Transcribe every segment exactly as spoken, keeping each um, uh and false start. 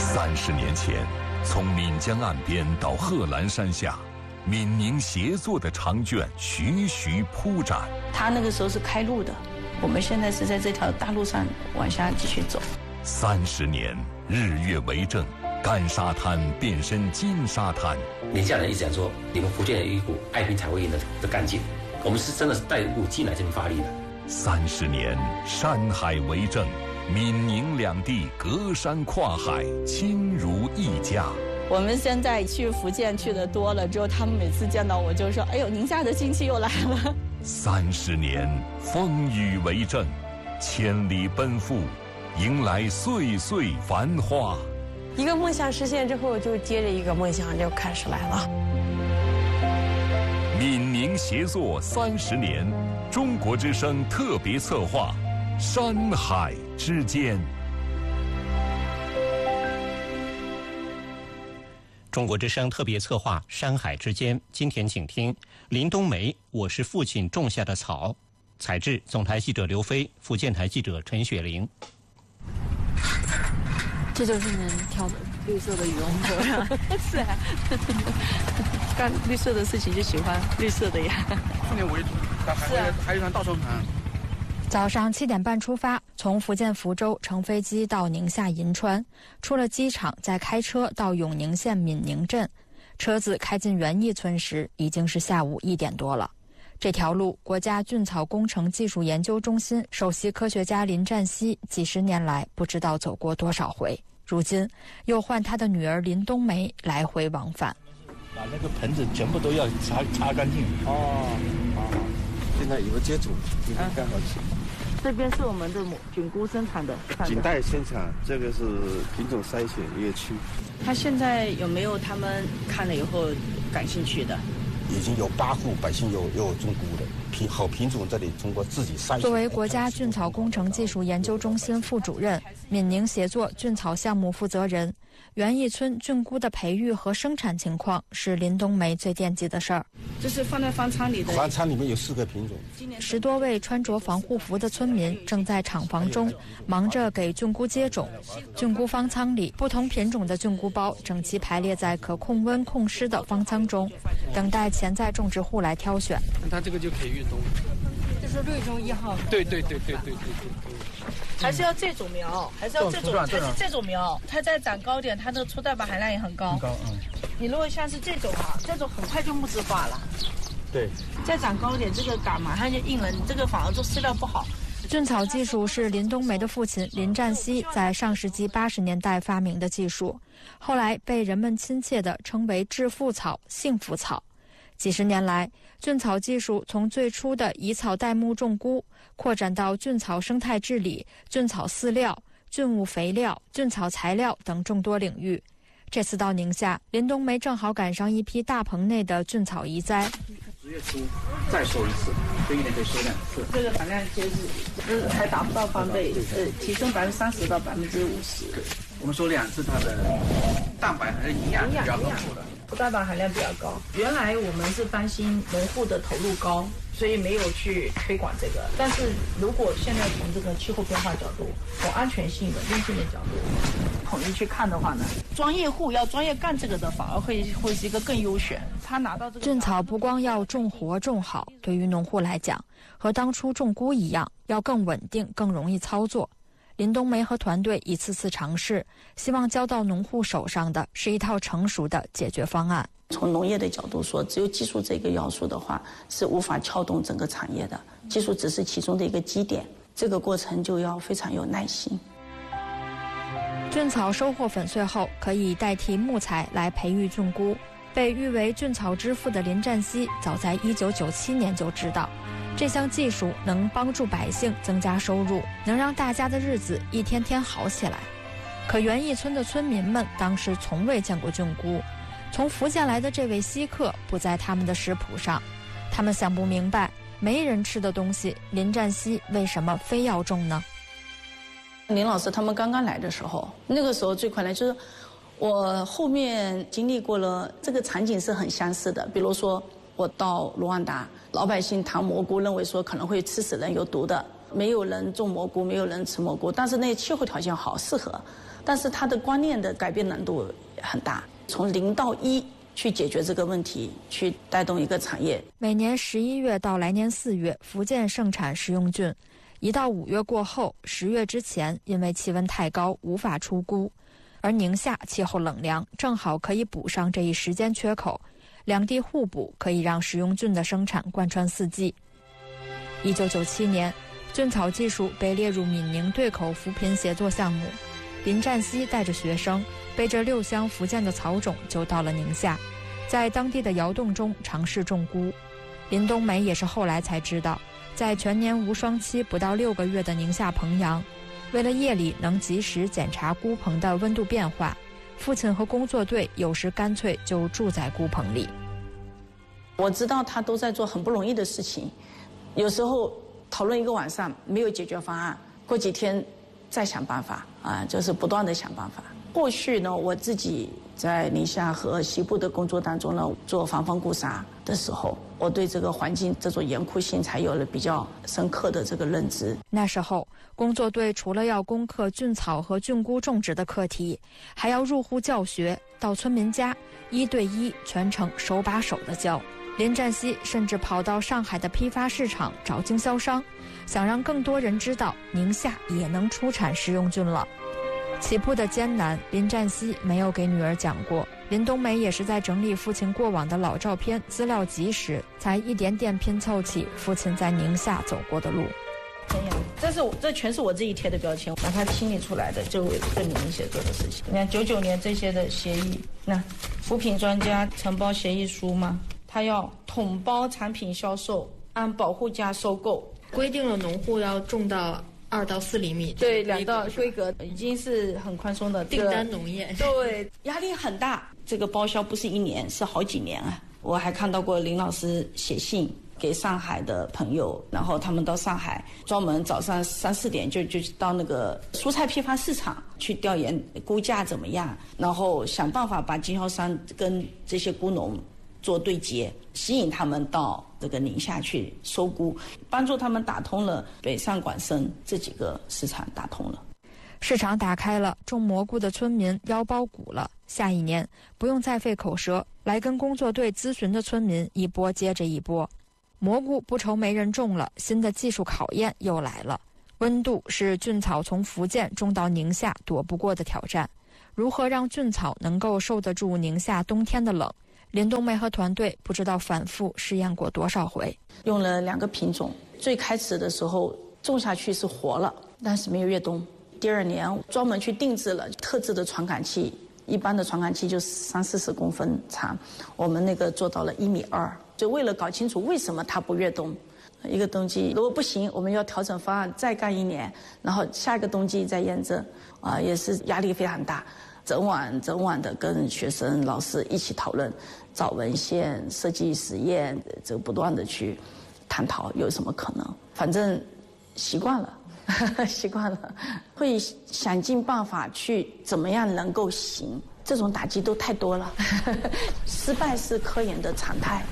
三十年前，从岷江岸边到贺兰山下，闽宁协作的长卷徐徐铺展。 他那个时候是开路的，我们现在是在这条大路上往下继续走。 三十年，日月为证，干沙滩变身金沙滩。 宁夏人一直讲说，你们福建有一股爱拼才会赢的的干劲，我们是真的是带入进来这边发力的。 三十年，山海为证，闽宁两地隔山跨海，亲如一家。 我们现在去福建去的多了之后，他们每次见到我就说：“哎呦，宁夏的亲戚又来了。” 三十年，风雨为证，千里奔赴，迎来岁岁繁花。 一个梦想实现之后，就接着一个梦想就开始来了。 闽宁协作三十年，中国之声特别策划，山海之间。 中国之声特别策划《山海之间》，今天请听林冬梅《我是父亲种下的草》，采制总台记者刘飞，福建台记者陈雪玲。 这就是能跳的绿色的羽绒服呀？ 是啊，干绿色的事情就喜欢绿色的呀。 今年为主，但还会还有一船大船船。 早上七点半出发，从福建福州乘飞机到宁夏银川，出了机场再开车到永宁县闽宁镇。车子开进园艺村时，已经是下午一点多了。这条路，国家菌草工程技术研究中心首席科学家林占西几十年来不知道走过多少回，如今又换他的女儿林冬梅来回往返。 把那个盆子全部都要擦擦干净。哦，好，现在有个接种，今天刚好起。 这边是我们的菌菇生产的， 锦带生产，这个是品种筛选园区。 他现在有没有他们看了以后感兴趣的？ 已经有八户百姓有有种菇的品好品种，这里通过自己筛选。 作为国家菌草工程技术研究中心副主任、闽宁协作菌草项目负责人，园艺村菌菇的培育和生产情况是林冬梅最惦记的事儿。 这是放在方舱里的。 方舱里面有四个品种。 十多位穿着防护服的村民正在厂房中忙着给菌菇接种。菌菇方舱里，不同品种的菌菇包整齐排列在可控温控湿的方舱中，等待潜在种植户来挑选。 它这个就可以运动。 这是绿中一号。 对对对对对对对。 还是要这种苗，还是要这种，还是这种苗，它再长高点，它的粗蛋白含量也很高。 很高，嗯。 你如果像是这种啊，这种很快就木质化了。 对。 再长高点，这个杆马上就硬了，你这个反而做饲料不好。 菌草技术是林冬梅的父亲林占西在上世纪八十年代发明的技术，后来被人们亲切地称为致富草、幸福草。几十年来，菌草技术从最初的以草代木种菇，扩展到菌草生态治理、菌草饲料、菌物肥料、菌草材料等众多领域。这次到宁夏，林冬梅正好赶上一批大棚内的菌草移栽。 十月初再收一次，这一年可以收两次。 这个含量其实是还达不到翻倍，呃，提升百分之三十到百分之五十。 我们收两次，它的蛋白还是营养比较丰富的。 蛋白含量比较高。原来我们是担心农户的投入高，所以没有去推广这个。但是如果现在从这个气候变化角度、从安全性、稳定性的角度统一去看的话呢，专业户要专业干这个的，反而会会是一个更优选。他拿到这个菌草不光要种活种好，对于农户来讲，和当初种菇一样，要更稳定、更容易操作。林冬梅和团队一次次尝试，希望交到农户手上的是一套成熟的解决方案。 从农业的角度说，只有技术这个要素的话，是无法撬动整个产业的。技术只是其中的一个基点，这个过程就要非常有耐心。 菌草收获粉碎后，可以代替木材来培育菌菇。被誉为菌草之父的林占西，早在一九九七年就知道，这项技术能帮助百姓增加收入，能让大家的日子一天天好起来。可园艺村的村民们当时从未见过菌菇，从福建来的这位稀客不在他们的食谱上，他们想不明白，没人吃的东西，林占西为什么非要种呢？ 林老师他们刚刚来的时候，那个时候最困难就是我后面经历过了，这个场景是很相似的。比如说我到卢旺达，老百姓糖蘑菇认为说可能会吃死人有毒的， 没有人种蘑菇，没有人吃蘑菇，但是那气候条件好，适合。但是他的观念的改变难度很大，从零到一去解决这个问题，去带动一个产业。 每年十一月到来年四月，福建盛产食用菌，一到五月过后，十月之前，因为气温太高，无法出菇。而宁夏气候冷凉，正好可以补上这一时间缺口，两地互补，可以让食用菌的生产贯穿四季。一九九七年，菌草技术被列入闽宁对口扶贫协作项目，林占西带着学生，背着六箱福建的草种就到了宁夏，在当地的窑洞中尝试种菇。林冬梅也是后来才知道，在全年无霜期不到六个月的宁夏彭阳，为了夜里能及时检查菇棚的温度变化，父亲和工作队有时干脆就住在菇棚里。 我知道他都在做很不容易的事情，有时候讨论一个晚上没有解决方案，过几天再想办法啊，就是不断的想办法。后续呢，我自己在宁夏和西部的工作当中呢，做防风固沙的时候，我对这个环境这种严酷性才有了比较深刻的这个认知。 那时候，工作队除了要攻克菌草和菌菇种植的课题，还要入户教学，到村民家一对一全程手把手的教。林占西甚至跑到上海的批发市场找经销商，想让更多人知道宁夏也能出产食用菌了。起步的艰难，林占西没有给女儿讲过。林冬梅也是在整理父亲过往的老照片资料集时，才一点点拼凑起父亲在宁夏走过的路。 这是我这全是我自己贴的标签，把它清理出来的，就为对闽宁协作的事情。你看九九年这些的协议，那扶贫专家承包协议书嘛，他要统包产品销售，按保护价收购， 规定了农户要种到二到四厘米， 对，两到规格已经是很宽松的订单农业， 对，压力很大。这个包销不是一年，是好几年啊。我还看到过林老师写信给上海的朋友，然后他们到上海专门早上三四点就就到那个蔬菜批发市场去调研估价怎么样，然后想办法把经销商跟这些菇农做对接，吸引他们到这个宁夏去收菇，帮助他们打通了北上广深这几个市场，打通了。 市场打开了，种蘑菇的村民腰包鼓了。下一年不用再费口舌，来跟工作队咨询的村民一波接着一波。蘑菇不愁没人种了，新的技术考验又来了。温度是菌草从福建种到宁夏躲不过的挑战。如何让菌草能够受得住宁夏冬天的冷？林冬梅和团队不知道反复试验过多少回， 用了两个品种。最开始的时候种下去是活了，但是没有越冬。第二年专门去定制了特制的传感器，一般的传感器就三四十公分长，我们那个做到了一米二。就为了搞清楚为什么它不越冬，一个冬季如果不行，我们要调整方案，再干一年，然后下一个冬季再验证，啊，也是压力非常大。整晚整晚的跟学生老师一起讨论，找文献、设计实验，这个不断的去探讨有什么可能。反正习惯了，习惯了，会想尽办法去怎么样能够行。这种打击都太多了，失败是科研的常态。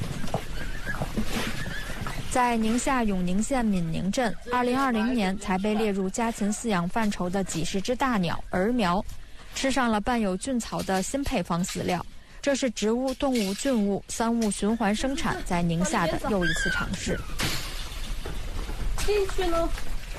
在宁夏永宁县闽宁镇，二零二零年才被列入家禽饲养范畴的几十只大鸟儿苗，吃上了伴有菌草的新配方饲料。这是植物、动物、菌物三物循环生产在宁夏的又一次尝试。 进去呢。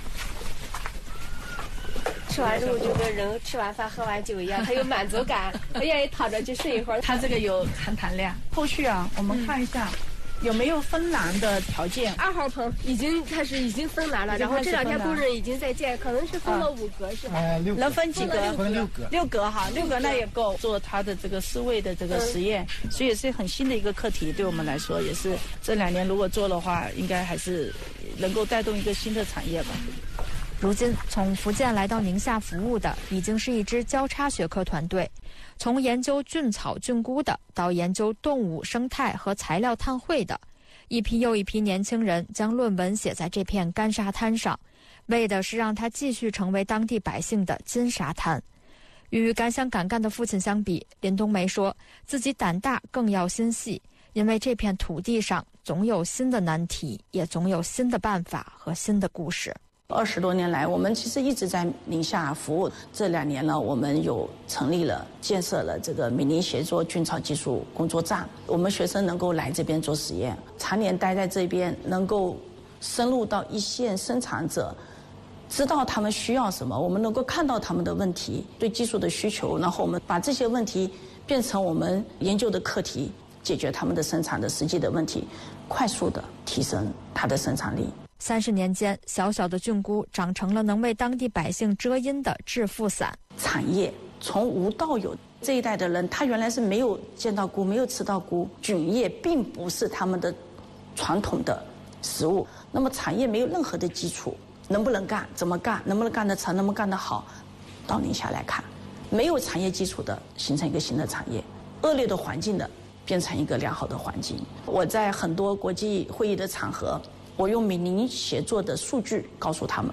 吃完之后就跟人吃完饭喝完酒一样，他有满足感，他愿意躺着去睡一会儿。 它这个有含糖量。后续啊，我们看一下。嗯，有没有分栏的条件？ 二号棚已经开始已经分栏了，然后这两天工人已经在建，可能是分了五格是吧？ 呃，六格。 能分几格？ 分六格。 六格哈，六格那也够做它的这个饲喂的这个实验，嗯，所以也是很新的一个课题，对我们来说也是这两年如果做的话，应该还是能够带动一个新的产业吧。 如今从福建来到宁夏服务的已经是一支交叉学科团队，从研究菌草菌菇的到研究动物生态和材料碳汇的，一批又一批年轻人将论文写在这片干沙滩上，为的是让它继续成为当地百姓的金沙滩。与敢想敢干的父亲相比，林冬梅说自己胆大更要心细，因为这片土地上总有新的难题，也总有新的办法和新的故事。 二十多年来，我们其实一直在宁夏服务。这两年呢，我们有成立了、建设了这个闽宁协作菌草技术工作站，我们学生能够来这边做实验，常年待在这边，能够深入到一线生产者，知道他们需要什么，我们能够看到他们的问题、对技术的需求，然后我们把这些问题变成我们研究的课题，解决他们的生产的实际的问题，快速的提升它的生产力。 三十年间，小小的菌菇长成了能为当地百姓遮阴的致富伞。 产业从无到有，这一代的人他原来是没有见到菇，没有吃到菇，菌叶并不是他们的传统的食物。那么产业没有任何的基础，能不能干，怎么干，能不能干得成，能不能干得好，到宁夏来看，没有产业基础的形成一个新的产业，恶劣的环境的变成一个良好的环境。我在很多国际会议的场合，我用闽宁协作的数据告诉他们。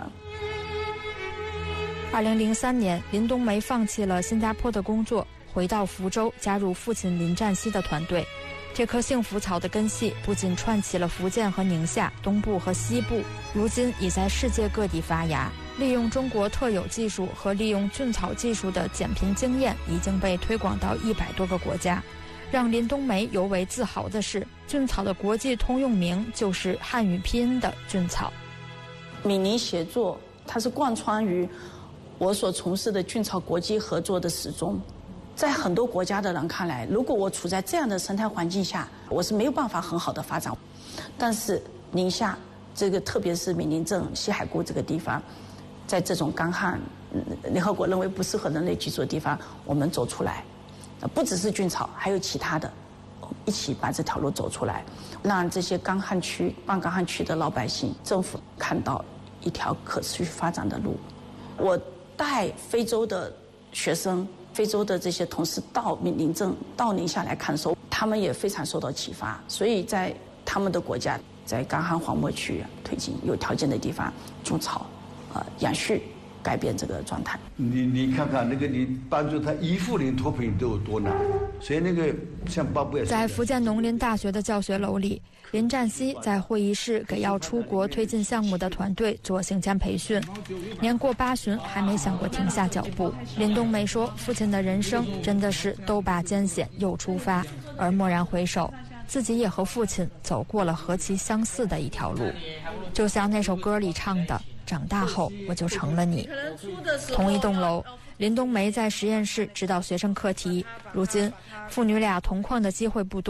二零零三年，林冬梅放弃了新加坡的工作，回到福州，加入父亲林占西的团队。这棵幸福草的根系不仅串起了福建和宁夏、东部和西部，如今已在世界各地发芽。利用中国特有技术和利用菌草技术的减贫经验已经被推广到一百多个国家。让林冬梅尤为自豪的是，菌草的国际通用名就是汉语拼音的菌草。 闽宁协作，它是贯穿于我所从事的菌草国际合作的始终。在很多国家的人看来，如果我处在这样的生态环境下，我是没有办法很好的发展。但是宁夏这个，特别是闽宁镇西海固这个地方，在这种干旱、联合国认为不适合人类居住的地方，我们走出来。不只是菌草，还有其他的，一起把这条路走出来，让这些干旱区、半干旱区的老百姓、政府看到一条可持续发展的路。我带非洲的学生、非洲的这些同事到闽宁镇、到宁夏来看的时候，他们也非常受到启发，所以在他们的国家，在干旱荒漠区推进有条件的地方种草，呃，养畜。改变这个状态。 你你看看那个，你帮助他依附林脱贫都有多难，所以那个像巴布亚。 在福建农林大学的教学楼里，林占西在会议室给要出国推进项目的团队做行前培训。年过八旬还没想过停下脚步。林冬梅说，父亲的人生真的是都拔艰险又出发，而蓦然回首，自己也和父亲走过了何其相似的一条路。就像那首歌里唱的，长大后我就成了你。同一栋楼，林冬梅在实验室指导学生课题，如今父女俩同框的机会不多。